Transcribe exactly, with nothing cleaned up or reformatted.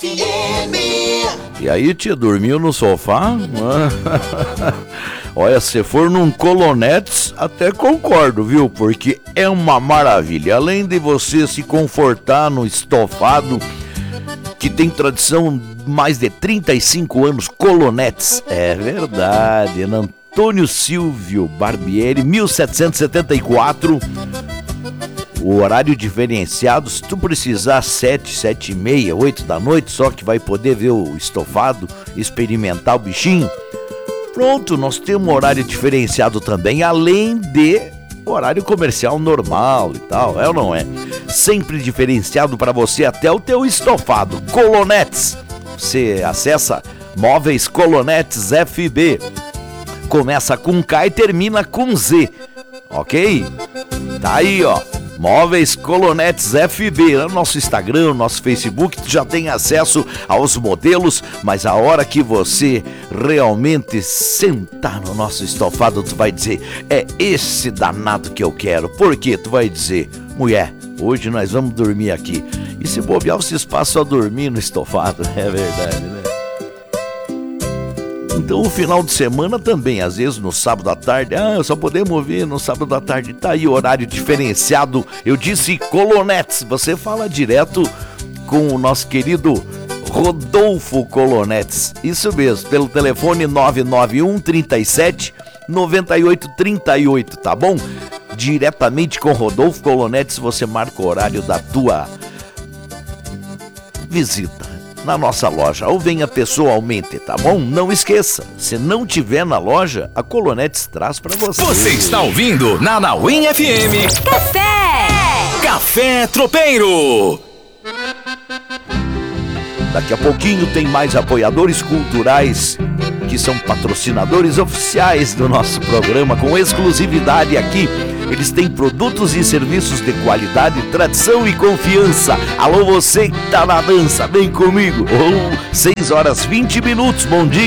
F M. E aí, tia, dormiu no sofá? Olha, se for num Colonetes, até concordo, viu? Porque é uma maravilha. Além de você se confortar no estofado, que tem tradição mais de trinta e cinco anos, Colonetes. É verdade, Antônio Silvio Barbieri, mil setecentos e setenta e quatro. O horário diferenciado, se tu precisar sete, sete e meia, oito da noite, só que vai poder ver o estofado, experimentar o bichinho. Pronto, nós temos um horário diferenciado também, além de horário comercial normal e tal, é ou não é? Sempre diferenciado para você até o teu estofado. Colonetes, você acessa Móveis Colonetes F B. Começa com K e termina com Z, ok? Tá aí, ó. Móveis Colonetes F B, no nosso Instagram, no nosso Facebook, tu já tem acesso aos modelos, mas a hora que você realmente sentar no nosso estofado, tu vai dizer, é esse danado que eu quero. Por quê? Tu vai dizer, mulher, hoje nós vamos dormir aqui. E se bobear, vocês passam a dormir no estofado, é verdade, né? Então o final de semana também, às vezes no sábado à tarde, ah, só podemos ver no sábado à tarde, tá aí o horário diferenciado, eu disse Colonetes, você fala direto com o nosso querido Rodolfo Colonetes, isso mesmo, pelo telefone nove nove um, trinta e sete, noventa e oito, trinta e oito, tá bom? Diretamente com Rodolfo Colonetes, você marca o horário da tua visita na nossa loja, ou venha pessoalmente, tá bom? Não esqueça, se não tiver na loja, a Colonetes traz pra você. Você está ouvindo na Nauim F M Café Café Tropeiro. Daqui a pouquinho tem mais apoiadores culturais que são patrocinadores oficiais do nosso programa com exclusividade aqui. Eles têm produtos e serviços de qualidade, tradição e confiança. Alô, você que tá na dança, vem comigo. Oh, seis horas e vinte minutos, bom dia.